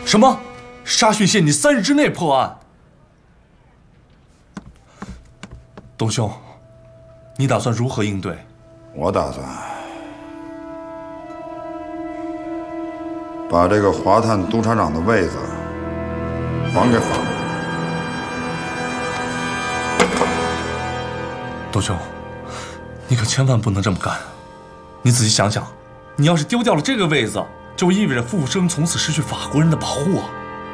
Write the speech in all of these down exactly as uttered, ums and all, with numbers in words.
什么？沙逊限你三日之内破案？董兄，你打算如何应对？ 我打算把这个华探督察长的位子还给法国。 董兄，你可千万不能这么干！你仔细想想，你要是丢掉了这个位子，就意味着傅生从此失去法国人的保护啊！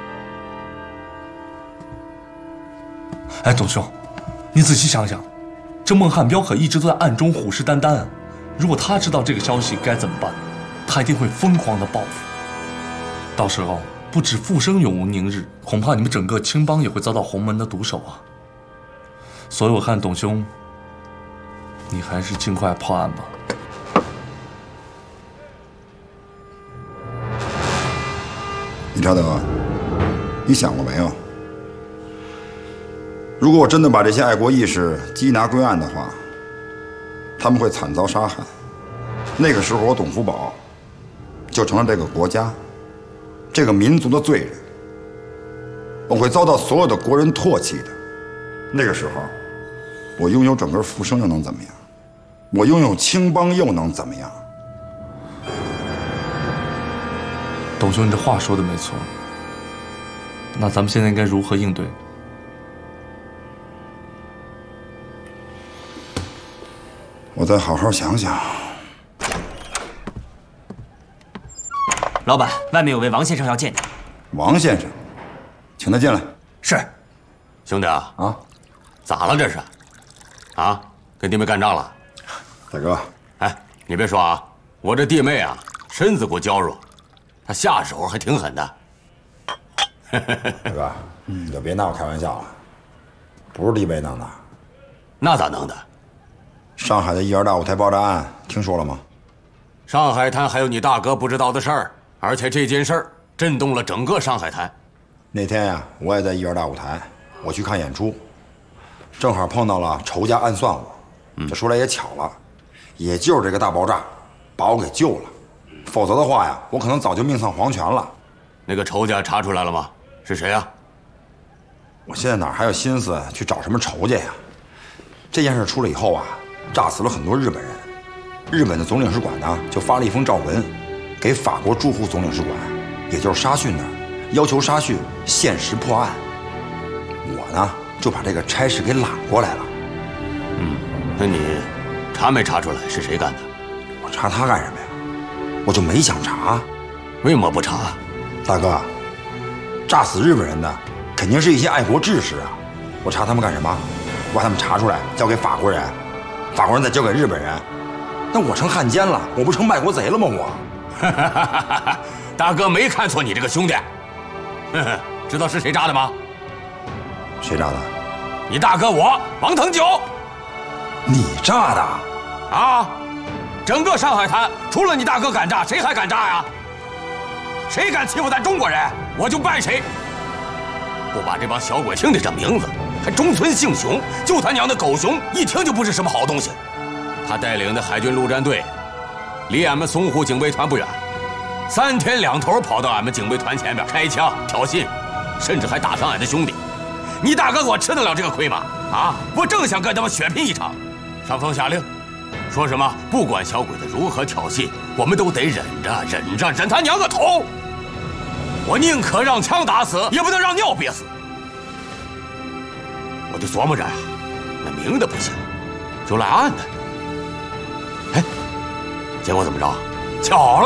哎，董兄，你仔细想想，这孟汉彪可一直都在暗中虎视眈眈。如果他知道这个消息该怎么办？他一定会疯狂的报复。到时候不止傅生永无宁日，恐怕你们整个青帮也会遭到洪门的毒手啊！所以我看董兄，你还是尽快破案吧。 理查德，你想过没有？如果我真的把这些爱国义士缉拿归案的话，他们会惨遭杀害。那个时候，我董福宝就成了这个国家、这个民族的罪人，我会遭到所有的国人唾弃的。那个时候，我拥有整个复生又能怎么样？我拥有青帮又能怎么样？ 董兄，你这话说的没错。那咱们现在应该如何应对？ 我再好好想想。 老板，外面有位王先生要见你。 王先生，请他进来。 是。 兄弟啊， 啊， 咋了这是？啊，跟弟妹干仗了？ 大哥， 哎，你别说啊，我这弟妹啊，身子骨娇弱，她下手还挺狠的。 大哥，你就别拿我开玩笑了，不是弟妹弄的。 那咋弄的？ 上海的一二大舞台爆炸案听说了吗？ 上海滩还有你大哥不知道的事儿，而且这件事儿震动了整个上海滩。 那天呀、啊，我也在一二大舞台，我去看演出，正好碰到了仇家暗算我。这说来也巧了，也就是这个大爆炸把我给救了，否则的话呀，我可能早就命丧黄泉了。 那个仇家查出来了吗？是谁呀？ 我现在哪还有心思去找什么仇家呀？这件事出了以后啊，炸死了很多日本人。日本的总领事馆呢，就发了一封诏文，给法国驻沪总领事馆，也就是沙逊那儿，要求沙逊限时破案。我呢，就把这个差事给揽过来了。 嗯，那你查没查出来是谁干的？ 我查他干什么呀？我就没想查。 为什么不查？ 大哥，炸死日本人的肯定是一些爱国志士啊！我查他们干什么？我把他们查出来交给法国人，法国人再交给日本人。那我成汉奸了，我不成卖国贼了吗？我， 大哥没看错你这个兄弟。知道是谁炸的吗？ 谁炸的？ 你大哥我王腾九。 你炸的？ 啊！整个上海滩除了你大哥敢炸，谁还敢炸呀？谁敢欺负咱中国人，我就办谁。不把这帮小鬼听着这名字，还中村幸雄，就他娘的狗熊，一听就不是什么好东西。他带领的海军陆战队，离俺们淞沪警备团不远，三天两头跑到俺们警备团前面开枪挑衅，甚至还打伤俺的兄弟。你大哥我吃得了这个亏吗？啊！我正想跟他们血拼一场，上峰下令，说什么不管小鬼子如何挑衅，我们都得忍着忍着忍他娘个头！我宁可让枪打死，也不能让尿憋死。我就琢磨着呀，那明的不行，就赖暗的。哎，结果怎么着？巧了。